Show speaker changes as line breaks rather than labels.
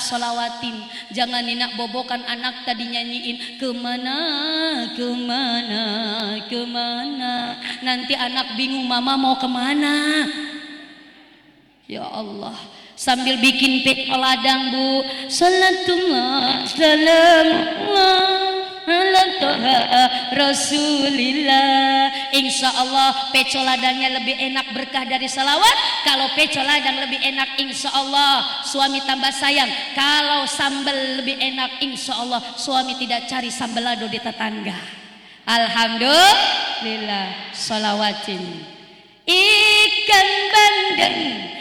solawatin. Jangan ninak bobokan anak tadi nyanyiin kemana, kemana, kemana. Nanti anak bingung mama mau kemana. Ya Allah, sambil bikin ladang bu. Salatullah, salamullah ala toha Rasulillah. Insya Allah peco ladangnya lebih enak berkah dari salawat. Kalau peco ladang lebih enak, insya Allah suami tambah sayang. Kalau sambal lebih enak, insya Allah suami tidak cari sambal lado di tetangga. Alhamdulillah. Salawatin ikan bandeng